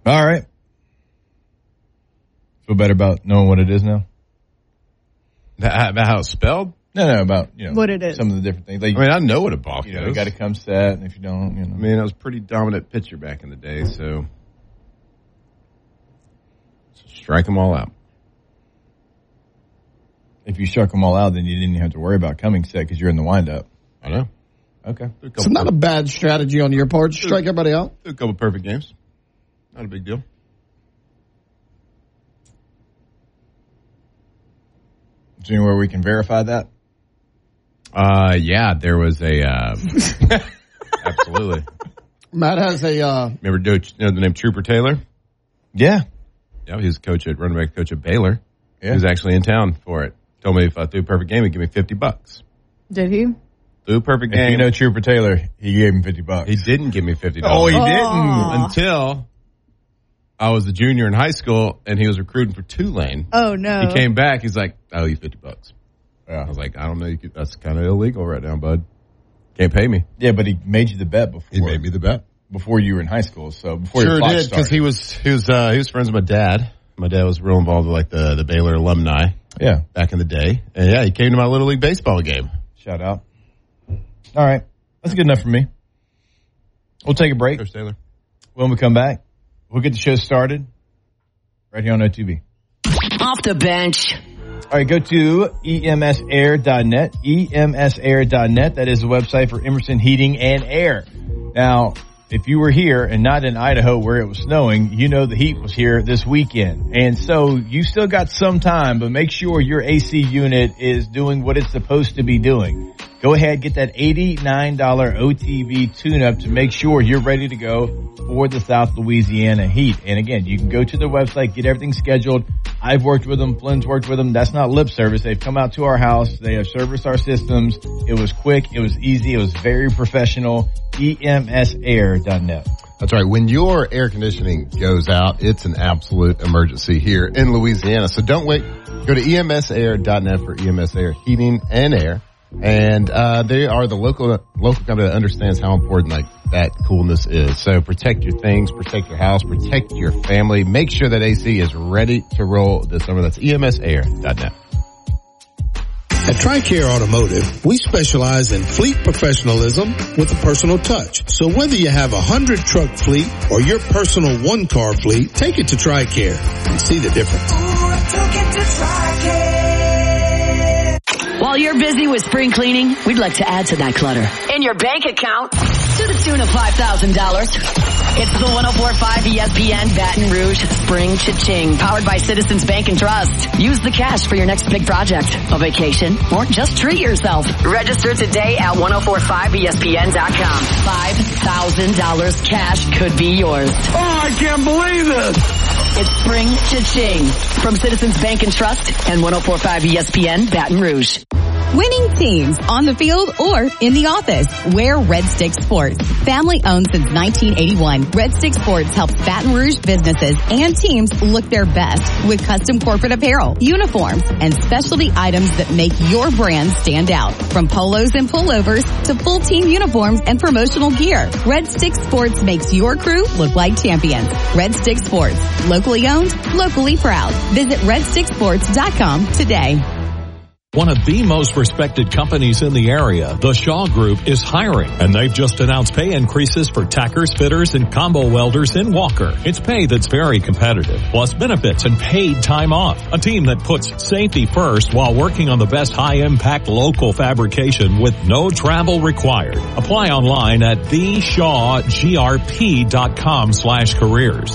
All right. Feel better about knowing what it is now? About how it's spelled? No, about, what it is. Some of the different things. Like, I know what a balk is. You got to come set, and if you don't, I was a pretty dominant pitcher back in the day, so strike them all out. If you struck them all out, then you didn't even have to worry about coming set because you're in the windup. I know. Okay. It's not a bad strategy on your part. Strike everybody out. A couple perfect games. Not a big deal. Is there anywhere we can verify that? Yeah, there was a, absolutely. Matt has a, remember the name Trooper Taylor? Yeah. Yeah, he was running back coach at Baylor. Yeah. He was actually in town for it. Told me if I threw a perfect game, he'd give me $50. Did he? Threw a perfect game. If you know Trooper Taylor, he gave him $50. He didn't give me $50. Oh, he didn't? Until I was a junior in high school, and he was recruiting for Tulane. Oh, no. He came back. He's like, I owe you $50. Yeah. I was like, I don't know. That's kind of illegal right now, bud. Can't pay me. Yeah, but he made you the bet before. He made me the bet. Before you were in high school, so before Sure your clock did, because started. he was friends with my dad. My dad was real involved with like the Baylor alumni. Yeah. Back in the day. And yeah, he came to my Little League baseball game. Shout out. All right. That's good enough for me. We'll take a break. Coach Taylor. When we come back, we'll get the show started right here on OTV. Off the bench. All right, go to emsair.net, emsair.net. That is the website for Emerson Heating and Air. Now, if you were here and not in Idaho where it was snowing, you know the heat was here this weekend. And so you still got some time, but make sure your AC unit is doing what it's supposed to be doing. Go ahead, get that $89 OTV tune-up to make sure you're ready to go for the South Louisiana heat. And again, you can go to their website, get everything scheduled. I've worked with them. Flynn's worked with them. That's not lip service. They've come out to our house. They have serviced our systems. It was quick. It was easy. It was very professional. emsair.net. That's right. When your air conditioning goes out, it's an absolute emergency here in Louisiana. So don't wait. Go to emsair.net for EMS Air Heating and Air. And they are the local company that understands how important that coolness is. So protect your things, protect your house, protect your family. Make sure that AC is ready to roll this summer. That's emsair.net. At TRICARE Automotive, we specialize in fleet professionalism with a personal touch. So whether you have 100-truck fleet or your personal one-car fleet, take it to TRICARE and see the difference. While you're busy with spring cleaning, we'd like to add to that clutter in your bank account to the tune of $5,000. It's the 104.5 ESPN Baton Rouge Spring Cha-Ching, powered by Citizens Bank and Trust. Use the cash for your next big project, a vacation, or just treat yourself. Register today at 1045ESPN.com. $5,000 cash could be yours. Oh, I can't believe this! It's Spring Cha-Ching from Citizens Bank and Trust and 1045 ESPN Baton Rouge. Winning teams on the field or in the office. Wear Red Stick Sports. Family owned since 1981, Red Stick Sports helps Baton Rouge businesses and teams look their best with custom corporate apparel, uniforms, and specialty items that make your brand stand out. From polos and pullovers to full team uniforms and promotional gear, Red Stick Sports makes your crew look like champions. Red Stick Sports. Locally owned, locally proud. Visit redsticksports.com today. One of the most respected companies in the area, the Shaw Group, is hiring, and they've just announced pay increases for tackers, fitters, and combo welders in Walker. It's pay that's very competitive, plus benefits and paid time off. A team that puts safety first while working on the best high-impact local fabrication with no travel required. Apply online at theshawgrp.com/careers.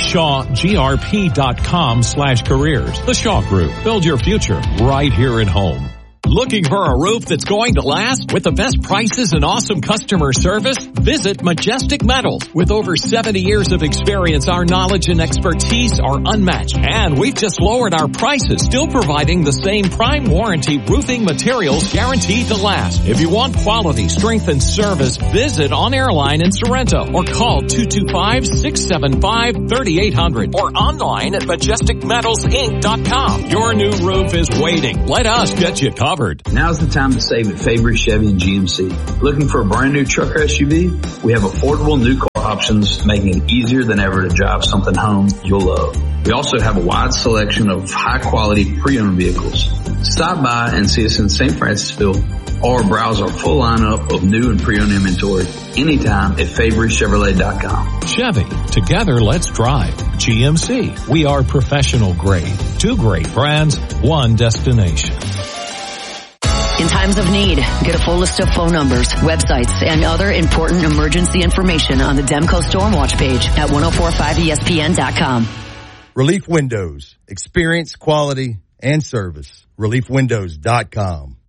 theshawgrp.com/careers. The Shaw Group. Build your future right here at home. Looking for a roof that's going to last with the best prices and awesome customer service? Visit Majestic Metals. With over 70 years of experience, our knowledge and expertise are unmatched. And we've just lowered our prices, still providing the same prime warranty roofing materials guaranteed to last. If you want quality, strength, and service, visit On Airline in Sorrento or call 225-675-3800 or online at majesticmetalsinc.com. Your new roof is waiting. Let us get you covered. Now's the time to save at Fabry Chevy and GMC. Looking for a brand new truck or SUV? We have affordable new car options, making it easier than ever to drive something home you'll love. We also have a wide selection of high-quality pre-owned vehicles. Stop by and see us in St. Francisville or browse our full lineup of new and pre-owned inventory anytime at FabryChevrolet.com. Chevy, together let's drive. GMC, we are professional grade. 2 great brands, 1 destination. In times of need, get a full list of phone numbers, websites, and other important emergency information on the Demco Stormwatch page at 1045ESPN.com. Relief Windows. Experience, quality, and service. ReliefWindows.com.